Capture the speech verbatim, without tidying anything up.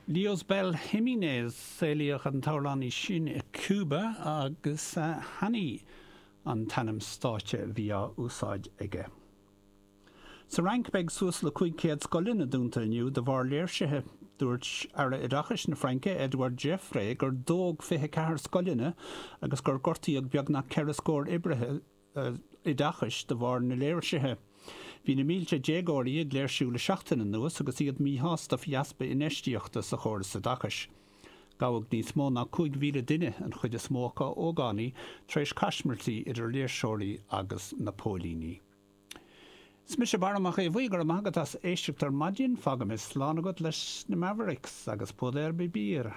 Leos Bell Jimenez séliach an taulánaí sin i Cuba agus uh, haní an tanam státe via úsáid aige. Sa rank beg suas le chuig céad scoilina dúnta iniu de bhar léirsithe dúirt ar idirachas na Franke Edward Jeffrey gur dóg fithe cethir scoilina agus gur gortaíag beag na ceithre scóir ibrithe uh, idirachas de bhar na léirsithe. Bhí na mílte dégóirí ag léirsúla seachtainna nuas agus iad mí hásta fiaspa inéistíochta sa chóir sa dachas. Gabhadh níos mó ná cúig mhíle duine an chuid is mócha ógánaí treis caiismirtí idir léirseoirí agus na pólíní. Smis sé baramach é bhuigar am agatas éisteachtar maidin fagam is slánagad leis na Mavericks agus pód ar bí bír.